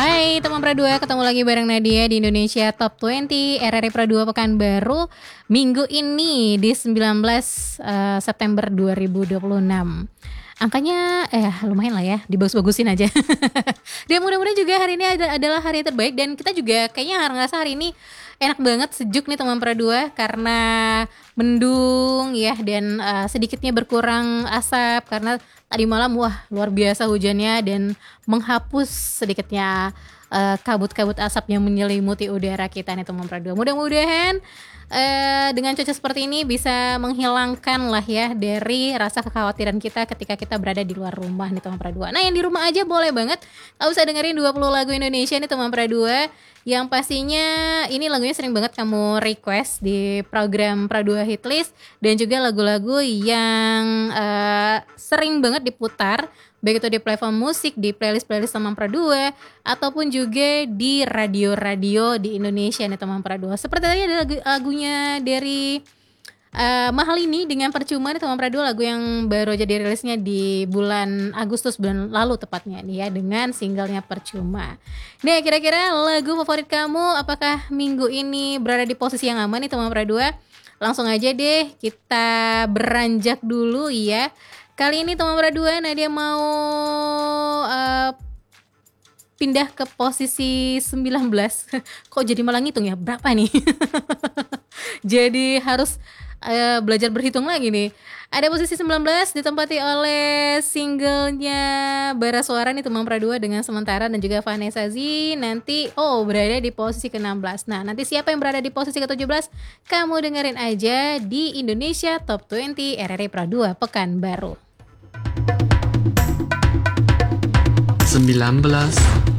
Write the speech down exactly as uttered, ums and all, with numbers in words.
Hai teman Pra dua, ketemu lagi bareng Nadia di Indonesia Top dua puluh R R I Pra dua Pekanbaru minggu ini di sembilan belas uh, September dua ribu dua puluh enam. Angkanya eh lumayan lah ya, dibagus-bagusin aja. Dan mudah-mudahan juga hari ini ada, adalah hari terbaik, dan kita juga kayaknya ngerasa hari ini enak banget, sejuk nih teman Pra dua, karena mendung ya, dan uh, sedikitnya berkurang asap karena tadi malam wah luar biasa hujannya dan menghapus sedikitnya uh, kabut-kabut asap yang menyelimuti udara kita nih teman Pra dua. Mudah-mudahan uh, dengan cuaca seperti ini bisa menghilangkan lah ya dari rasa kekhawatiran kita ketika kita berada di luar rumah nih teman Pra dua. Nah yang di rumah aja boleh banget, gak usah dengerin dua puluh lagu Indonesia nih teman Pra dua. Yang pastinya ini lagunya sering banget kamu request di program Pra dua Hitlist, dan juga lagu-lagu yang uh, sering banget diputar baik itu di platform musik, di playlist-playlist teman Pra dua, ataupun juga di radio-radio di Indonesia nih teman Pra dua. Seperti tadi ada lagu, lagunya dari Uh, Mahal ini dengan Percuma nih teman Pra dua, lagu yang baru aja dirilisnya di bulan Agustus bulan lalu tepatnya nih ya, dengan singlenya Percuma. Nah kira-kira lagu favorit kamu apakah minggu ini berada di posisi yang aman nih teman Pra dua? Langsung aja deh kita beranjak dulu ya. Kali ini teman Pra dua Nadia mau uh, pindah ke posisi sembilan belas. Kok jadi malah ngitung ya, berapa nih? Jadi harus Uh, belajar berhitung lagi nih. Ada posisi sembilan belas ditempati oleh singlenya Bara Suara nih teman Pra dua dengan Sementara, dan juga Vanessa Z nanti oh berada di posisi ke enam belas. Nah nanti siapa yang berada di posisi ke tujuh belas, kamu dengerin aja di Indonesia Top dua puluh R R I Pra dua Pekanbaru. sembilan belas